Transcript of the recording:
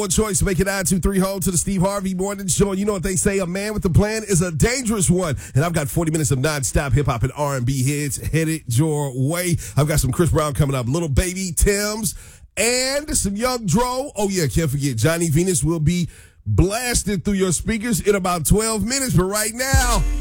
Choice, make it 923 home to the Steve Harvey Morning Show. You know what they say, a man with a plan is a dangerous one. And I've got 40 minutes of nonstop hip-hop and R&B hits headed your way. I've got some Chris Brown coming up, Little Baby, Tim's, and some Young Dro. Oh, yeah, can't forget, Johnny Venus will be blasted through your speakers in about 12 minutes. But right now...